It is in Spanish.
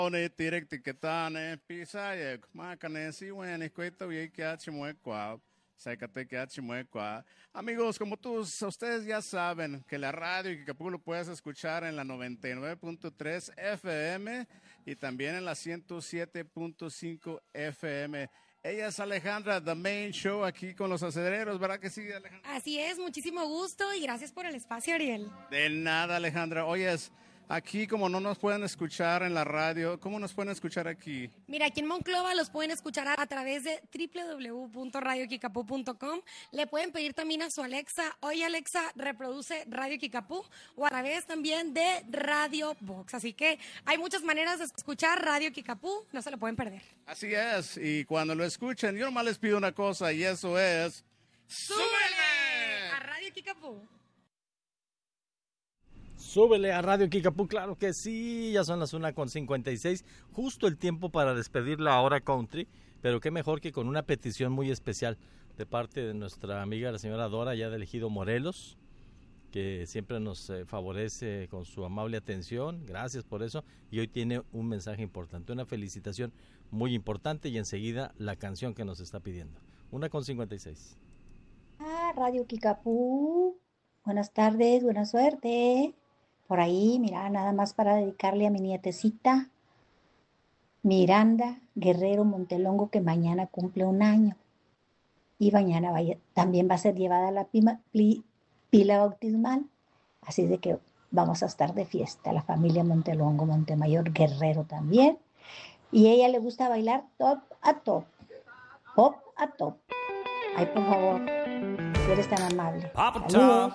Oni tirek tiketane, pisayek, makane si wen, escueto y que achimue Sécate que achimue. Amigos, como ustedes ya saben que la radio Kikapú lo puedes escuchar en la 99.3 FM y también en la 107.5 FM. Ella es Alejandra, The Main Show, aquí con los acedereros, ¿verdad que sí, Alejandra? Así es, muchísimo gusto y gracias por el espacio, Ariel. De nada, Alejandra. Oyes, aquí como no nos pueden escuchar en la radio, ¿cómo nos pueden escuchar aquí? Mira, aquí en Monclova los pueden escuchar a través de www.radiokikapú.com. Le pueden pedir también a su Alexa, oye Alexa, reproduce Radio Kikapú, o a través también de Radio Box. Así que hay muchas maneras de escuchar Radio Kikapú, no se lo pueden perder. Así es, y cuando lo escuchen, yo nomás les pido una cosa, y eso es... ¡Súbele! A Radio Kikapú. Súbele a Radio Kikapú, claro que sí, ya son las 1:56, justo el tiempo para despedir la hora country, pero qué mejor que con una petición muy especial de parte de nuestra amiga la señora Dora, ya de Ejido Morelos, que siempre nos favorece con su amable atención, gracias por eso, y hoy tiene un mensaje importante, una felicitación muy importante y enseguida la canción que nos está pidiendo. 1:56. Radio Kikapú, buenas tardes, buena suerte. Por ahí, mira, nada más para dedicarle a mi nietecita, Miranda Guerrero Montelongo, que mañana cumple 1 año. Y mañana también va a ser llevada a la pila bautismal. Así de que vamos a estar de fiesta, la familia Montelongo, Montemayor Guerrero también. Y a ella le gusta bailar top a top, pop a top. Ay, por favor, si eres tan amable. Saludos.